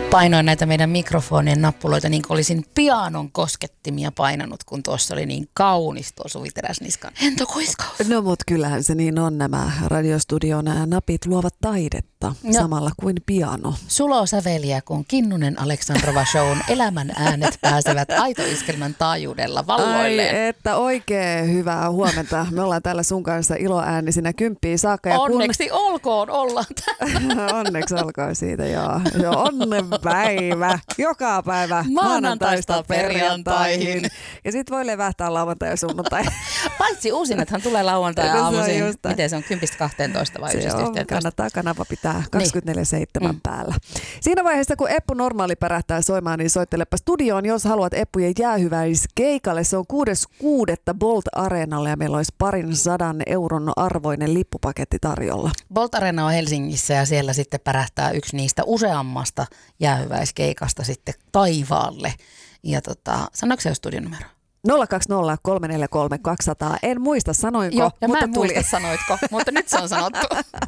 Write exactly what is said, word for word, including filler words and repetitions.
painoin näitä meidän mikrofonien nappuloita, niin kuin olisin pianon koskettimia painanut, kun tuossa oli niin kaunis tuo Suvi Teräsniskan hentokuiskaus. No mut kyllähän se niin on, nämä radiostudion napit luovat taidetta no. samalla kuin piano. Sulosäveliä, kun Kinnunen Aleksandrova Shown elämän äänet pääsevät aitoiskelmän taajuudella valloilleen. Ai että oikein hyvää huomenta. Me ollaan täällä sun kanssa iloäänisinä kymppiin saakka. Ja onneksi kun... olkoon ollaan täällä. Onneksi olkoon siitä, joo. joo onnenpäivä. Joka päivä maanantaista perjantaihin. Ja sit voi levähtää lauantai ja sunnuntai. Paitsi uusinathan tulee lauantai ja aamuisin. Miten se on kympistä kahteentoista vai yhdestä yhteentoista? Kannattaa kanava pitää kaksikymmentäneljä seitsemän niin. päällä. Siinä vaiheessa, kun Eppu Normaali pärähtää soimaan, niin soittelepa studioon, jos haluat Eppujen jäähyväiskeikalle. Se on kuudes kuudetta Bolt Areenalle ja meillä olisi parin sadan euron arvoinen lippupaketti tarjolla. Bolt Areena on Helsingissä ja siellä sitten pärähtää yksi niistä useammasta jäähyväiskeikasta sitten taivaalle. Ja tota, sanoiko se jo studion numero? nolla kaksi nolla kolme neljä kolme kaksi nolla nolla. En muista, sanoinko, Joo, ja mutta mä en tuli. muista, sanoitko, mutta nyt se on sanottu.